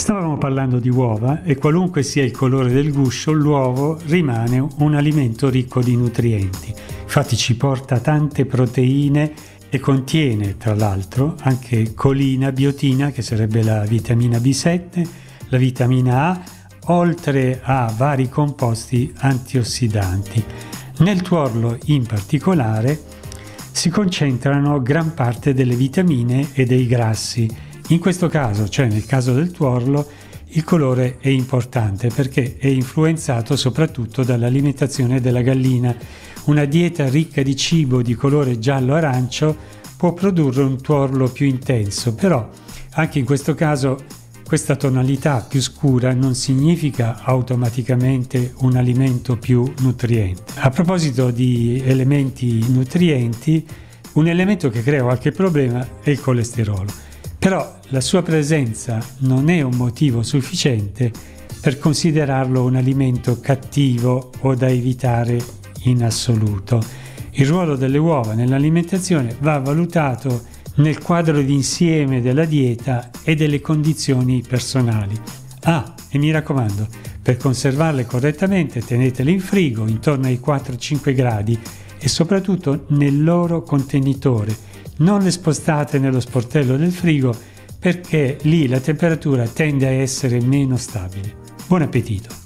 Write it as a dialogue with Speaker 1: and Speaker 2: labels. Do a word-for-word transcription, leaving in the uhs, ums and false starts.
Speaker 1: Stavamo parlando di uova e qualunque sia il colore del guscio, l'uovo rimane un alimento ricco di nutrienti. Infatti ci porta tante proteine e contiene, tra l'altro, anche colina, biotina, che sarebbe la vitamina B sette, la vitamina A, oltre a vari composti antiossidanti. Nel tuorlo in particolare si concentrano gran parte delle vitamine e dei grassi. In questo caso, cioè nel caso del tuorlo, il colore è importante perché è influenzato soprattutto dall'alimentazione della gallina. Una dieta ricca di cibo di colore giallo-arancio può produrre un tuorlo più intenso, però anche in questo caso questa tonalità più scura non significa automaticamente un alimento più nutriente. A proposito di elementi nutrienti, un elemento che crea qualche problema è il colesterolo. Però la sua presenza non è un motivo sufficiente per considerarlo un alimento cattivo o da evitare in assoluto. Il ruolo delle uova nell'alimentazione va valutato nel quadro d'insieme della dieta e delle condizioni personali. Ah, e mi raccomando, per conservarle correttamente tenetele in frigo intorno ai quattro cinque gradi e soprattutto nel loro contenitore. Non le spostate nello sportello del frigo perché lì la temperatura tende a essere meno stabile. Buon appetito!